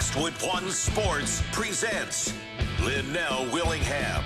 Westwood One Sports presents Linnell Willingham.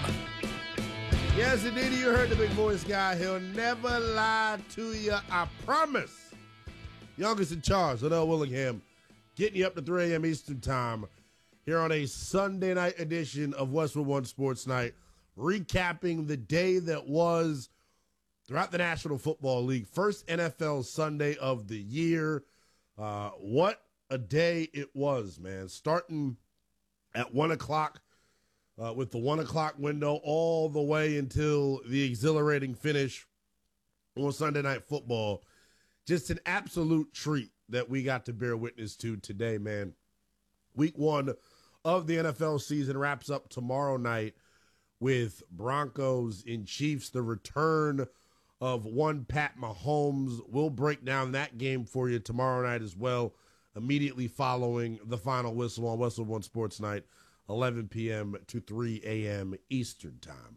Yes, indeed, you heard the big voice guy. He'll never lie to you, I promise. Youngest in charge, Linnell Willingham, getting you up to 3 a.m. Eastern Time here on a Sunday night edition of Westwood One Sports Night, recapping the day that was throughout the National Football League. First NFL Sunday of the year. What a day it was, man. Starting at 1 o'clock with the 1 o'clock window all the way until the exhilarating finish on Sunday Night Football. Just an absolute treat that we got to bear witness to today, man. Week one of the NFL season wraps up tomorrow night with Broncos and Chiefs, the return of one Pat Mahomes. We'll break down that game for you tomorrow night as well, immediately following the final whistle on Westwood One Sports Night, 11 p.m. to 3 a.m. Eastern Time.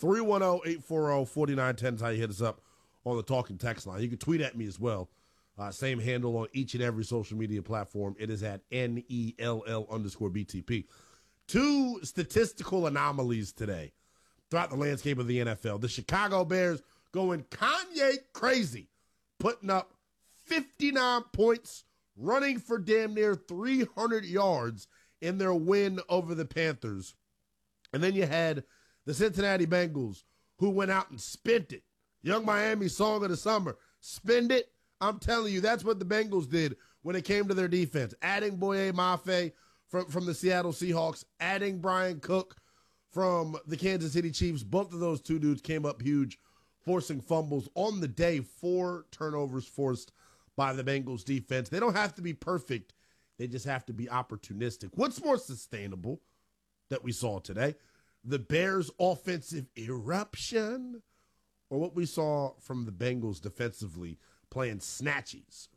310-840-4910 is how you hit us up on the talking text line. You can tweet at me as well. Same handle on each and every social media platform. It is at NELL_BTP. Two statistical anomalies today throughout the landscape of the NFL. The Chicago Bears going Kanye crazy, putting up 59 points, running for damn near 300 yards in their win over the Panthers. And then you had the Cincinnati Bengals, who went out and spent it. Young Miami song of the summer, spend it. I'm telling you, that's what the Bengals did when it came to their defense. Adding Boye Mafe from the Seattle Seahawks, adding Brian Cook from the Kansas City Chiefs. Both of those two dudes came up huge, forcing fumbles on the day. 4 turnovers forced by the Bengals defense. They don't have to be perfect. They just have to be opportunistic. What's more sustainable that we saw today? The Bears' offensive eruption, or what we saw from the Bengals defensively playing snatchies?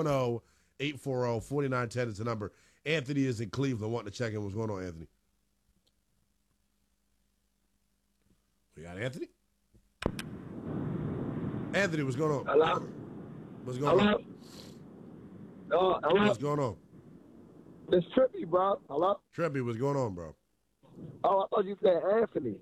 310-840-4910 is the number. Anthony is in Cleveland wanting to check in. What's going on, Anthony? We got Anthony? Anthony, what's going on? Hello? What's going on? Hello? What's going on? It's Trippy, bro. Hello? Trippy, what's going on, bro? Oh, I thought you said Anthony.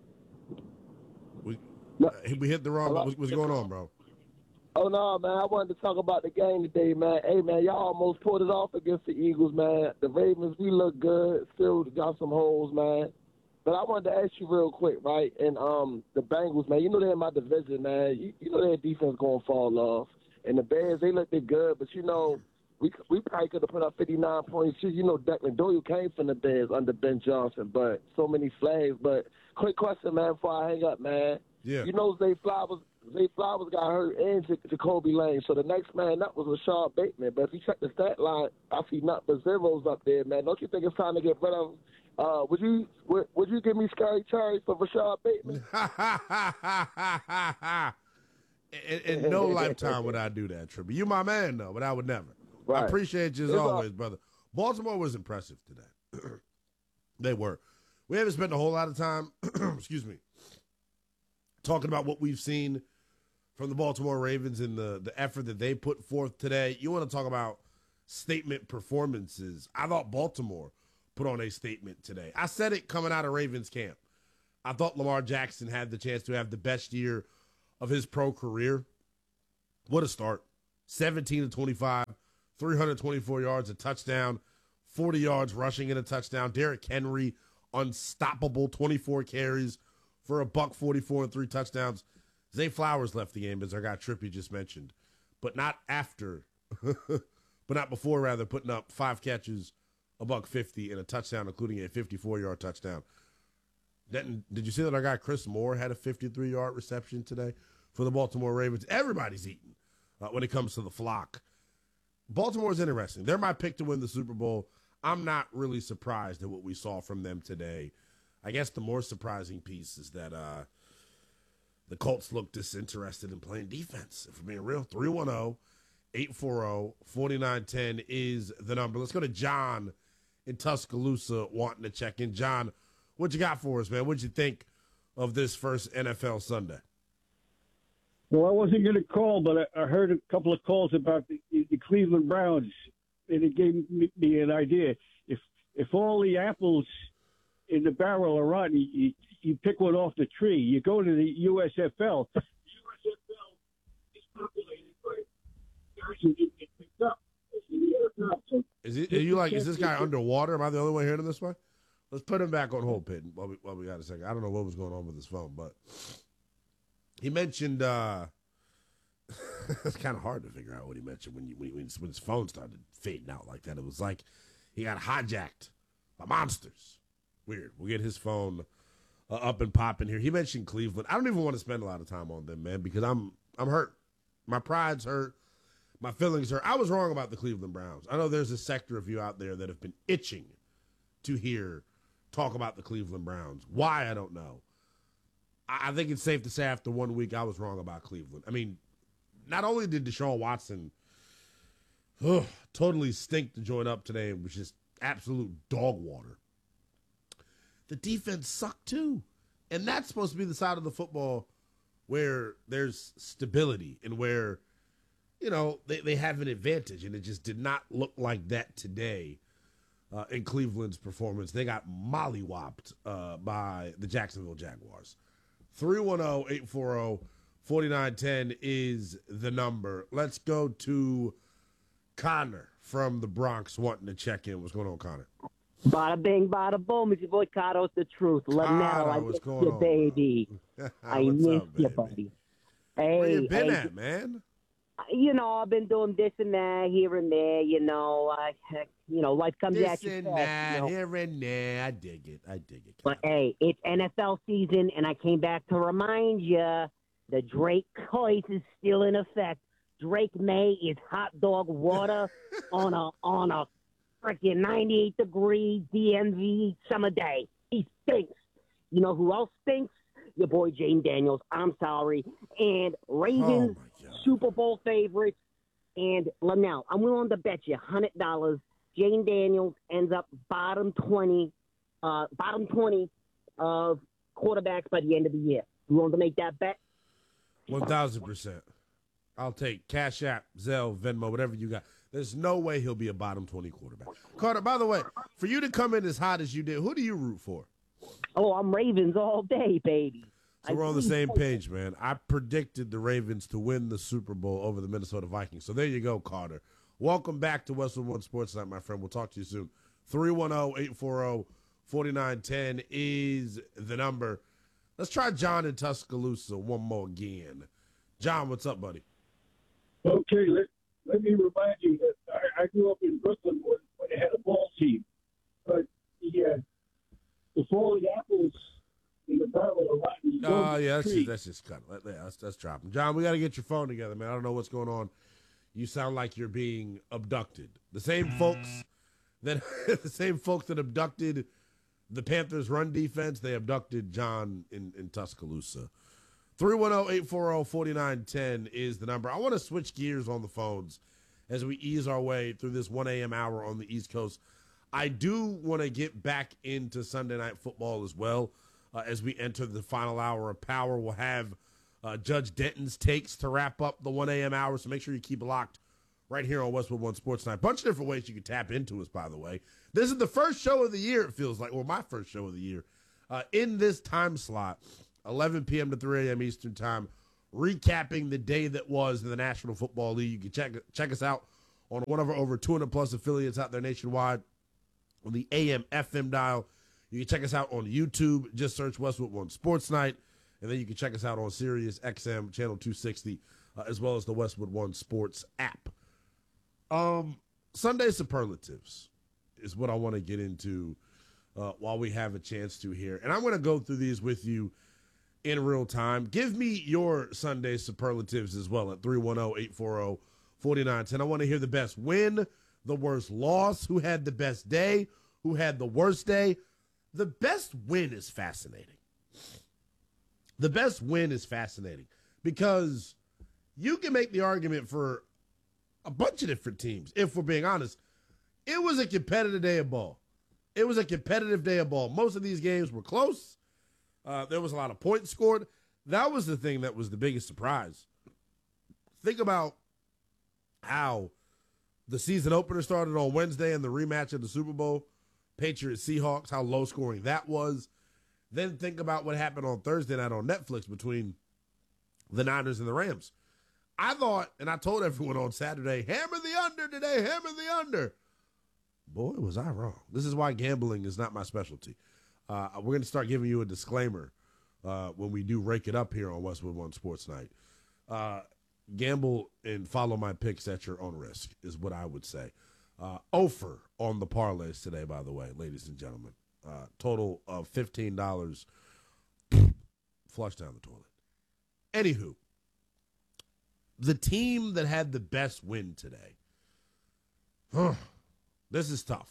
We No. hit the wrong. Hello? What's going on, bro? Oh, no, man. I wanted to talk about the game today, man. Hey, man, y'all almost pulled it off against the Eagles, man. The Ravens, we look good. Still got some holes, man. But I wanted to ask you real quick, right? And the Bengals, man, you know they're in my division, man. You know their defense going to fall off. And the Bears, they looked good, but, you know, we probably could have put up 59 points. You know, Declan Doyle came from the Bears under Ben Johnson, but so many flags. But quick question, man, before I hang up, man. Yeah. You know Zay Flowers got hurt and Jacoby Lane. So the next man up was Rashad Bateman. But if you check the stat line, I see nothing but zeros up there, man. Don't you think it's time to get rid of would you give me Scary Terry for Rashad Bateman? in no lifetime would I do that, Trippy. You my man, though, but I would never. Right. I appreciate you as always, brother. Baltimore was impressive today. They were. We haven't spent a whole lot of time, excuse me, talking about what we've seen from the Baltimore Ravens and the effort that they put forth today. You want to talk about statement performances. I thought Baltimore put on a statement today. I said it coming out of Ravens camp. I thought Lamar Jackson had the chance to have the best year of his pro career. What a start. 17-25, 324 yards, a touchdown, 40 yards rushing and a touchdown. Derrick Henry, unstoppable, 24 carries for $144 and 3 touchdowns. Zay Flowers left the game, as our guy Trippy just mentioned, but not after, but not before, rather, putting up 5 catches, $150 and a touchdown, including a 54-yard touchdown. Did you see that our guy Chris Moore had a 53-yard reception today for the Baltimore Ravens? Everybody's eating when it comes to the flock. Baltimore's interesting. They're my pick to win the Super Bowl. I'm not really surprised at what we saw from them today. I guess the more surprising piece is that the Colts look disinterested in playing defense. If we're being real, 310-840-4910 is the number. Let's go to John in Tuscaloosa wanting to check in. John, what you got for us, man? What'd you think of this first NFL Sunday? Well, I wasn't going to call, but I heard a couple of calls about the Cleveland Browns, and it gave me an idea. If if all the apples in the barrel are rotten, you pick one off the tree. You go to the USFL. The USFL is populated by guys who didn't get picked up. Is this guy underwater? Am I the only one hearing this way? Let's put him back on hold, Peyton, while we got a second. I don't know what was going on with his phone, but he mentioned it's kind of hard to figure out what he mentioned when his phone started fading out like that. It was like he got hijacked by monsters. Weird. We'll get his phone up and popping here. He mentioned Cleveland. I don't even want to spend a lot of time on them, man, because I'm hurt. My pride's hurt. My feelings hurt. I was wrong about the Cleveland Browns. I know there's a sector of you out there that have been itching to hear talk about the Cleveland Browns. Why, I don't know. I think it's safe to say after 1 week I was wrong about Cleveland. I mean, not only did Deshaun Watson totally stink to join up today, it was just absolute dog water, the defense sucked too. And that's supposed to be the side of the football where there's stability and where, you know, they have an advantage. And it just did not look like that today in Cleveland's performance. They got mollywopped by the Jacksonville Jaguars. 310-840-4910 is the number. Let's go to Connor from the Bronx wanting to check in. What's going on, Connor? Bada bing, bada boom. It's your boy Cardo's the truth. Linnell, I miss you, baby. I miss you, buddy. Hey, where you been at, man? You know, I've been doing this and that here and there. You know, life comes This at you and fast. that, You know? here and there. I dig it. But hey, it's NFL season, and I came back to remind you the Drake curse is still in effect. Drake May is hot dog water on a freaking 98-degree DMV summer day. He stinks. You know who else stinks? Your boy Jane Daniels. I'm sorry. And Ravens Super Bowl favorites. And Linnell, I'm willing to bet you $100 Jane Daniels ends up bottom 20 of quarterbacks by the end of the year. You willing to make that bet? 1,000%. I'll take Cash App, Zelle, Venmo, whatever you got. There's no way he'll be a bottom 20 quarterback. Carter, by the way, for you to come in as hot as you did, who do you root for? Oh, I'm Ravens all day, baby. So we're on the same page, man. I predicted the Ravens to win the Super Bowl over the Minnesota Vikings. So there you go, Carter. Welcome back to Westwood One Sports Night, my friend. We'll talk to you soon. 310-840-4910 is the number. Let's try John in Tuscaloosa one more again. John, what's up, buddy? Okay, let me remind you that I grew up in Brooklyn when they had a ball team. But the falling apples in the barrel are rotten. Oh, yeah, that's just cut. Let's drop him. John, we got to get your phone together, man. I don't know what's going on. You sound like you're being abducted. The same folks that abducted the Panthers' run defense, they abducted John in Tuscaloosa. 310-840-4910 is the number. I want to switch gears on the phones as we ease our way through this 1 a.m. hour on the East Coast. I do want to get back into Sunday Night Football as well as we enter the final hour of Power. We'll have Judge Denton's takes to wrap up the 1 a.m. hour, so make sure you keep it locked right here on Westwood One Sports Night. Bunch of different ways you can tap into us, by the way. This is the first show of the year, it feels like, or my first show of the year, in this time slot. 11 p.m. to 3 a.m. Eastern Time, recapping the day that was in the National Football League. You can check us out on one of our over 200-plus affiliates out there nationwide on the AM/FM dial. You can check us out on YouTube. Just search Westwood One Sports Night. And then you can check us out on Sirius XM, Channel 260, as well as the Westwood One Sports app. Sunday superlatives is what I want to get into while we have a chance to here. And I'm going to go through these with you in real time. Give me your Sunday superlatives as well at 310-840-4910. I want to hear the best win, the worst loss, who had the best day, who had the worst day. The best win is fascinating. The best win is fascinating because you can make the argument for a bunch of different teams. If we're being honest, it was a competitive day of ball. It was a competitive day of ball. Most of these games were close. There was a lot of points scored. That was the thing that was the biggest surprise. Think about how the season opener started on Wednesday and the rematch of the Super Bowl Patriots Seahawks, how low scoring that was. Then think about what happened on Thursday night on Netflix between the Niners and the Rams. I thought, and I told everyone on Saturday, hammer the under today, hammer the under. Boy, was I wrong. This is why gambling is not my specialty. We're going to start giving you a disclaimer when we do rake it up here on Westwood One Sports Night. Gamble and follow my picks at your own risk is what I would say. Ofer on the parlays today, by the way, ladies and gentlemen. Total of $15. Flush down the toilet. Anywho, the team that had the best win today. This is tough.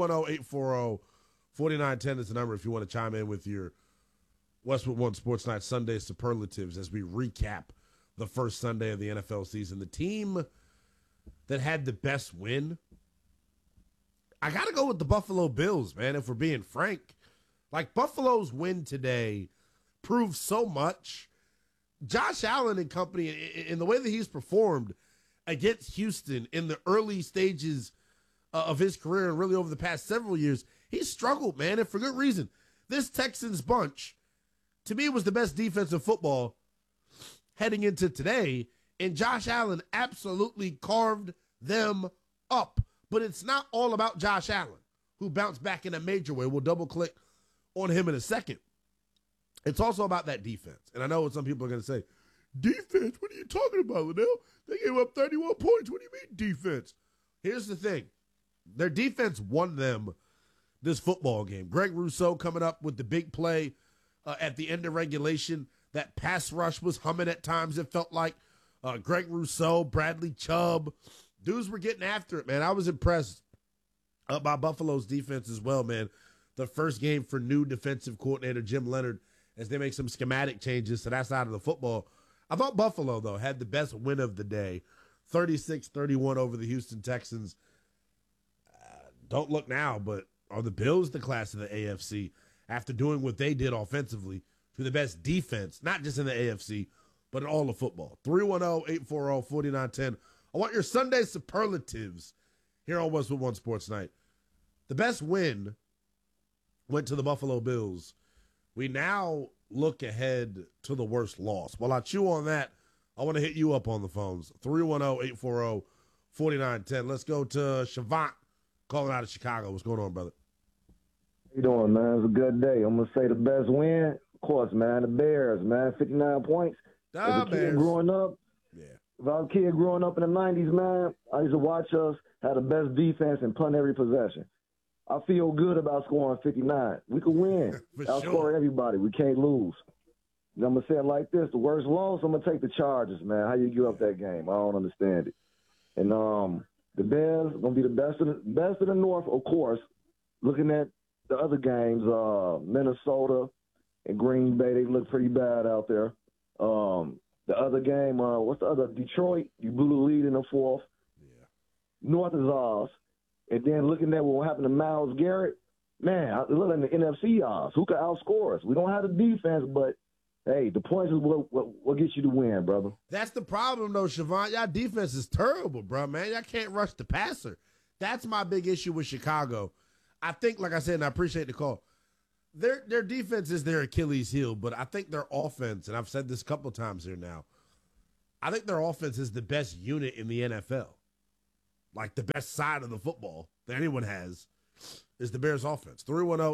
310-840-4910 is the number if you want to chime in with your Westwood One Sports Night Sunday superlatives as we recap the first Sunday of the NFL season. The team that had the best win, I got to go with the Buffalo Bills, man, if we're being frank. Like, Buffalo's win today proves so much. Josh Allen and company, in the way that he's performed against Houston in the early stages of his career and really over the past several years, he's struggled, man, and for good reason. This Texans bunch, to me, was the best defensive football heading into today, and Josh Allen absolutely carved them up. But it's not all about Josh Allen, who bounced back in a major way. We'll double-click on him in a second. It's also about that defense. And I know what some people are going to say, defense? What are you talking about, Liddell? They gave up 31 points. What do you mean defense? Here's the thing. Their defense won them this football game. Greg Rousseau coming up with the big play at the end of regulation. That pass rush was humming at times, it felt like. Greg Rousseau, Bradley Chubb. Dudes were getting after it, man. I was impressed by Buffalo's defense as well, man. The first game for new defensive coordinator Jim Leonhard as they make some schematic changes to that side of the football. I thought Buffalo, though, had the best win of the day, 36-31 over the Houston Texans. Don't look now, but are the Bills the class of the AFC after doing what they did offensively to the best defense, not just in the AFC, but in all of football? 310-840-4910. I want your Sunday superlatives here on Westwood One Sports Night. The best win went to the Buffalo Bills. We now look ahead to the worst loss. While I chew on that, I want to hit you up on the phones. 310-840-4910. Let's go to Shavant calling out of Chicago. What's going on, brother? How you doing, man? It's a good day. I'm going to say the best win, of course, man, the Bears, man, 59 points. As a kid growing up, if I was a kid growing up in the 90s, man, I used to watch us have the best defense and punt every possession. I feel good about scoring 59. We could win. Outscore everybody. We can't lose. And I'm going to say it like this. The worst loss, I'm going to take the Chargers, man. How you give up that game? I don't understand it. And the Bears going to be the best of the North, of course. Looking at the other games, Minnesota and Green Bay, they look pretty bad out there. The other game, what's the other? Detroit, you blew the lead in the fourth. Yeah. North is ours. And then looking at what happened to Myles Garrett, man, look at the NFC odds. Who could outscore us? We don't have the defense, but, hey, the points is what gets you to win, brother. That's the problem, though, Shavant. Y'all defense is terrible, bro, man. Y'all can't rush the passer. That's my big issue with Chicago. I think, like I said, and I appreciate the call, their defense is their Achilles heel, but I think their offense, and I've said this a couple of times here now, I think their offense is the best unit in the NFL. Like, the best side of the football that anyone has is the Bears offense.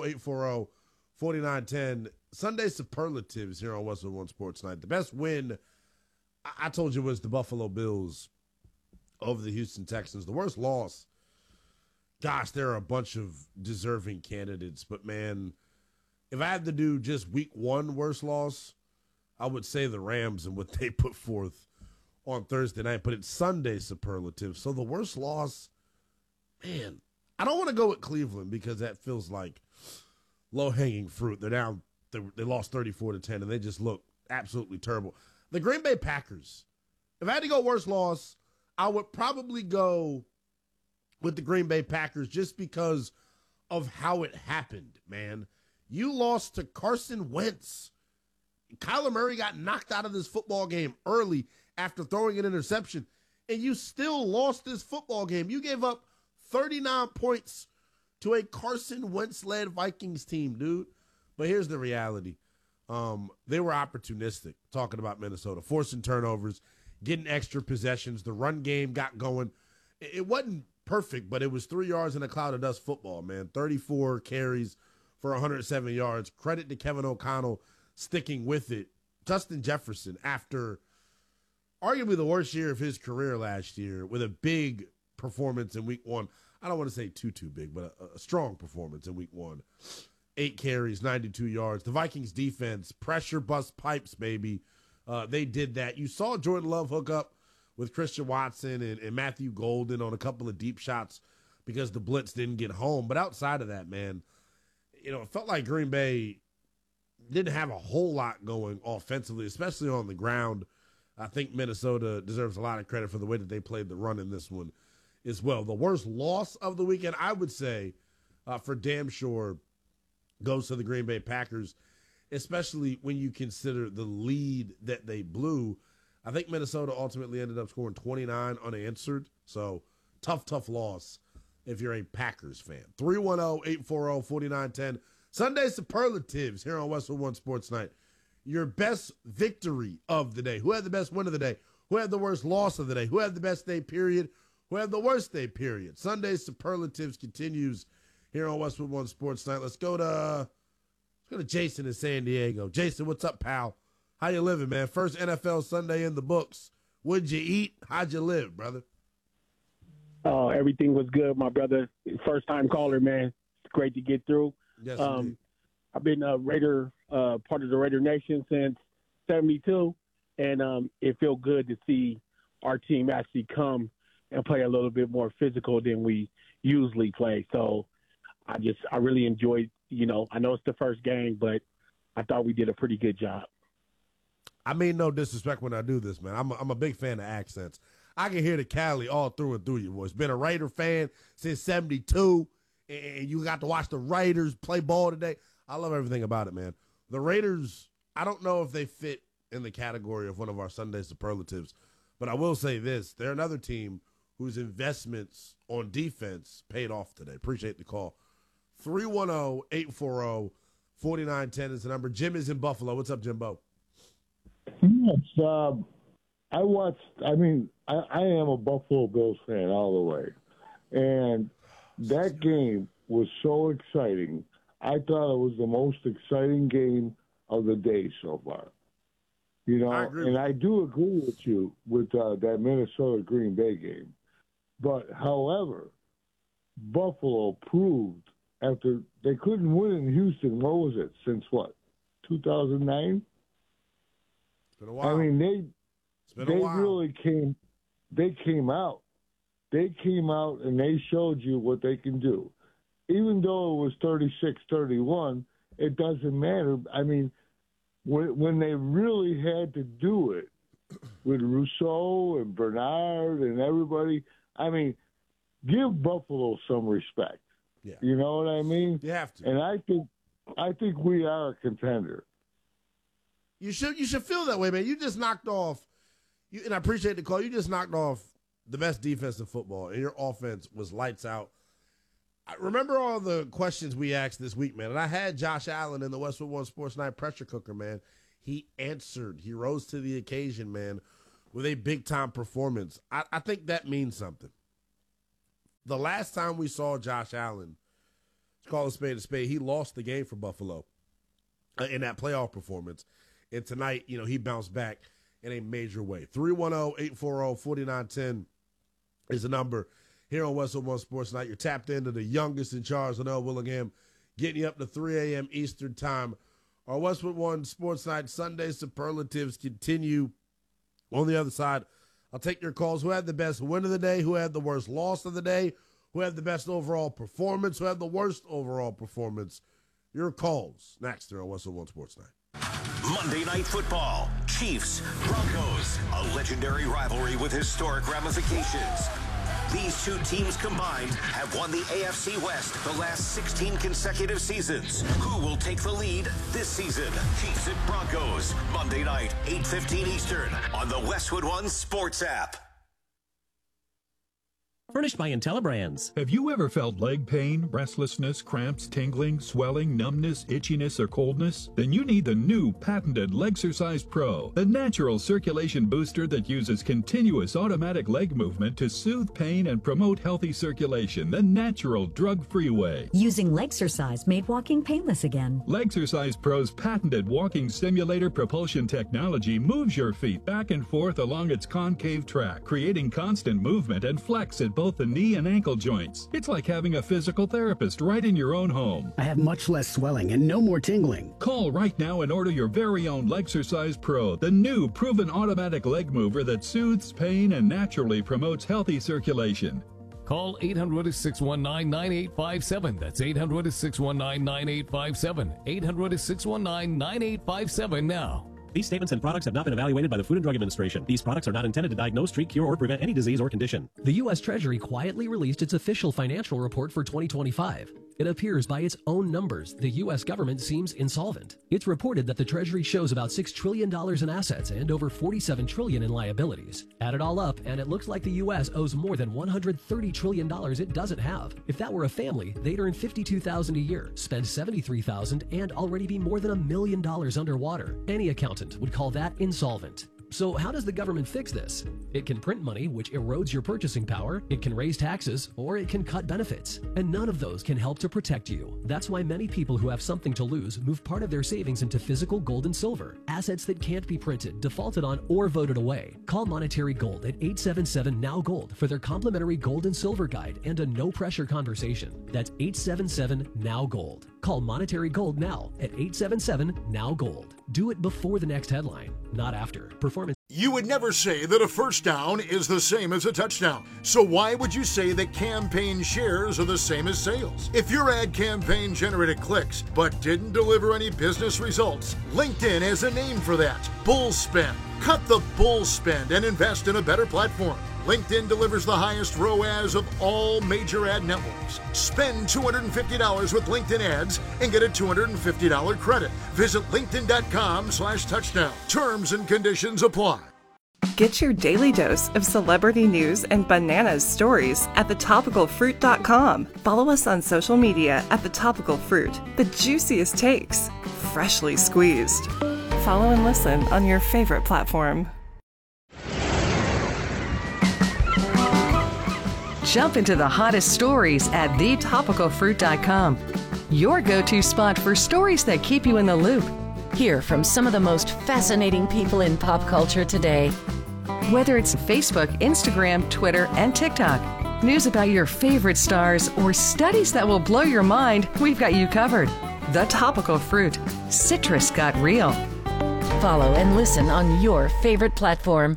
310-840-4910. Sunday superlatives here on Westwood One Sports Night. The best win, I told you, was the Buffalo Bills over the Houston Texans. The worst loss, gosh, there are a bunch of deserving candidates. But, man, if I had to do just week one worst loss, I would say the Rams and what they put forth on Thursday night. But it's Sunday superlative. So the worst loss, man, I don't want to go with Cleveland because that feels like low-hanging fruit. They're down. They lost 34-10, and they just look absolutely terrible. The Green Bay Packers, if I had to go worst loss, I would probably go with the Green Bay Packers just because of how it happened, man. You lost to Carson Wentz. Kyler Murray got knocked out of this football game early after throwing an interception, and you still lost this football game. You gave up 39 points to a Carson Wentz-led Vikings team, dude. But here's the reality. They were opportunistic, talking about Minnesota, forcing turnovers, getting extra possessions. The run game got going. It wasn't perfect, but it was 3 yards in a cloud of dust football, man. 34 carries for 107 yards. Credit to Kevin O'Connell sticking with it. Justin Jefferson, after arguably the worst year of his career last year, with a big performance in week one. I don't want to say too big, but a strong performance in week one. 8 carries, 92 yards. The Vikings defense, pressure bust pipes, baby. They did that. You saw Jordan Love hook up with Christian Watson and Matthew Golden on a couple of deep shots because the blitz didn't get home. But outside of that, man, it felt like Green Bay didn't have a whole lot going offensively, especially on the ground. I think Minnesota deserves a lot of credit for the way that they played the run in this one as well. The worst loss of the weekend, I would say, for damn sure, goes to the Green Bay Packers, especially when you consider the lead that they blew. I think Minnesota ultimately ended up scoring 29 unanswered. So, tough loss if you're a Packers fan. 310-840-4910. Sunday Superlatives here on Westwood One Sports Night. Your best victory of the day. Who had the best win of the day? Who had the worst loss of the day? Who had the best day, period? Who had the worst day, period? Sunday Superlatives continues here on Westwood One Sports Night. Let's go to Jason in San Diego. Jason, what's up, pal? How you living, man? First NFL Sunday in the books. What'd you eat? How'd you live, brother? Oh, everything was good, my brother. First time caller, man. It's great to get through. Yes, I've been a Raider, part of the Raider Nation since '72, and it felt good to see our team actually come and play a little bit more physical than we usually play. So I really enjoyed, I know it's the first game, but I thought we did a pretty good job. I mean no disrespect when I do this, man. I'm a big fan of accents. I can hear the Cali all through and through your voice. Been a Raider fan since '72, and you got to watch the Raiders play ball today. I love everything about it, man. The Raiders, I don't know if they fit in the category of one of our Sunday Superlatives, but I will say this. They're another team whose investments on defense paid off today. Appreciate the call. 310-840-4910 is the number. Jim is in Buffalo. What's up, Jimbo? Yes, I am a Buffalo Bills fan all the way. And that game was so exciting. I thought it was the most exciting game of the day so far. I do agree with you with that Minnesota Green Bay game. But, however, Buffalo proved after they couldn't win in Houston, what was it, since what, 2009? It's been a while. I mean, they while. really came out. They came out and they showed you what they can do. Even though it was 36-31, it doesn't matter. I mean, when they really had to do it with Rousseau and Bernard and everybody, I mean, give Buffalo some respect. Yeah. You know what I mean? You have to. And I think we are a contender. You should feel that way, man. You just knocked off, and I appreciate the call, you just knocked off the best defense in football, and your offense was lights out. I remember all the questions we asked this week, man, and I had Josh Allen in the Westwood One Sports Night pressure cooker, man. He answered. He rose to the occasion, man, with a big-time performance. I think that means something. The last time we saw Josh Allen, let's call a spade, he lost the game for Buffalo in that playoff performance. And tonight, he bounced back in a major way. 310-840-4910 is the number here on Westwood One Sports Night. You're tapped into the youngest in charge, Linnell Willingham, getting you up to 3 a.m. Eastern Time. Our Westwood One Sports Night Sunday Superlatives continue. On the other side, I'll take your calls. Who had the best win of the day? Who had the worst loss of the day? Who had the best overall performance? Who had the worst overall performance? Your calls next here on Westwood One Sports Night. Monday Night Football, Chiefs, Broncos, a legendary rivalry with historic ramifications. These two teams combined have won the AFC West the last 16 consecutive seasons. Who will take the lead this season? Chiefs and Broncos, Monday night, 8:15 Eastern on the Westwood One Sports app. Furnished by IntelliBrands. Have you ever felt leg pain, restlessness, cramps, tingling, swelling, numbness, itchiness, or coldness? Then you need the new patented Legsercise Pro, the natural circulation booster that uses continuous automatic leg movement to soothe pain and promote healthy circulation the natural drug-free way. Using Legsercise made walking painless again. Legsercise Pro's patented walking simulator propulsion technology moves your feet back and forth along its concave track, creating constant movement and flex at both the knee and ankle joints. It's like having a physical therapist right in your own home. I have much less swelling and no more tingling. Call right now and order your very own Legsercise Pro, the new proven automatic leg mover that soothes pain and naturally promotes healthy circulation. Call 800-619-9857. That's 800-619-9857. 800-619-9857 now. These statements and products have not been evaluated by the Food and Drug Administration. These products are not intended to diagnose, treat, cure, or prevent any disease or condition. The U.S. Treasury quietly released its official financial report for 2025. It appears by its own numbers, the U.S. government seems insolvent. It's reported that the Treasury shows about $6 trillion in assets and over $47 trillion in liabilities. Add it all up, and it looks like the U.S. owes more than $130 trillion it doesn't have. If that were a family, they'd earn $52,000 a year, spend $73,000, and already be more than $1 million underwater. Any accountant would call that insolvent. So how does the government fix this? It can print money, which erodes your purchasing power, it can raise taxes, or it can cut benefits. And none of those can help to protect you. That's why many people who have something to lose move part of their savings into physical gold and silver, assets that can't be printed, defaulted on, or voted away. Call Monetary Gold at 877-NOW-GOLD for their complimentary gold and silver guide and a no-pressure conversation. That's 877-NOW-GOLD. Call Monetary Gold now at 877-NOW-GOLD. Do it before the next headline, not after. Performance. You would never say that a first down is the same as a touchdown. So why would you say that campaign shares are the same as sales? If your ad campaign generated clicks but didn't deliver any business results, LinkedIn has a name for that: bull spend. Cut the bull spend and invest in a better platform. LinkedIn delivers the highest ROAS of all major ad networks. Spend $250 with LinkedIn ads and get a $250 credit. Visit linkedin.com/touchdown. Terms and conditions apply. Get your daily dose of celebrity news and bananas stories at thetopicalfruit.com. Follow us on social media at The Topical Fruit. The juiciest takes, freshly squeezed. Follow and listen on your favorite platform. Jump into the hottest stories at thetopicalfruit.com. Your go-to spot for stories that keep you in the loop. Hear from some of the most fascinating people in pop culture today. Whether it's Facebook, Instagram, Twitter, and TikTok, news about your favorite stars, or studies that will blow your mind, we've got you covered. The Topical Fruit. Citrus got real. Follow and listen on your favorite platform.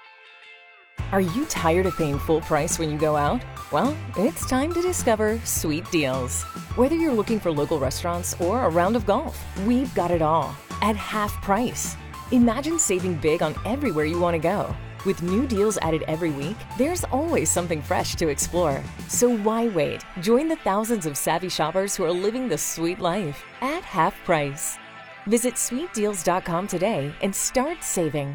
Are you tired of paying full price when you go out? Well, it's time to discover Sweet Deals. Whether you're looking for local restaurants or a round of golf, we've got it all at half price. Imagine saving big on everywhere you want to go. With new deals added every week, there's always something fresh to explore. So why wait? Join the thousands of savvy shoppers who are living the sweet life at half price. Visit sweetdeals.com today and start saving.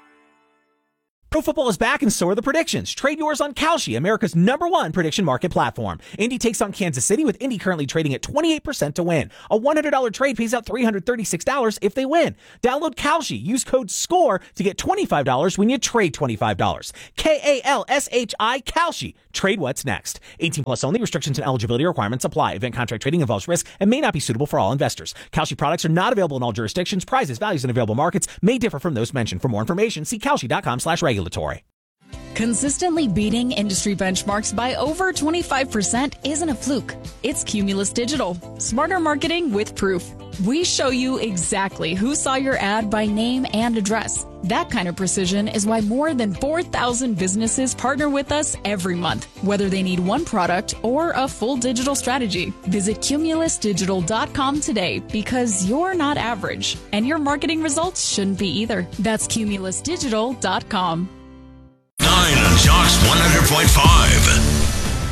Pro football is back and so are the predictions. Trade yours on Kalshi, America's #1 prediction market platform. Indy takes on Kansas City, with Indy currently trading at 28% to win. A $100 trade pays out $336 if they win. Download Kalshi. Use code SCORE to get $25 when you trade $25. Kalshi, Kalshi. Trade what's next. 18 plus only. Restrictions and eligibility requirements apply. Event contract trading involves risk and may not be suitable for all investors. Kalshi products are not available in all jurisdictions. Prices, values, and available markets may differ from those mentioned. For more information, see Kalshi.com/regulatory. Consistently beating industry benchmarks by over 25% isn't a fluke. It's Cumulus Digital. Smarter marketing with proof. We show you exactly who saw your ad by name and address. That kind of precision is why more than 4,000 businesses partner with us every month, whether they need one product or a full digital strategy. Visit cumulusdigital.com today, because you're not average, and your marketing results shouldn't be either. That's cumulusdigital.com. 9 on Jocks 100.5.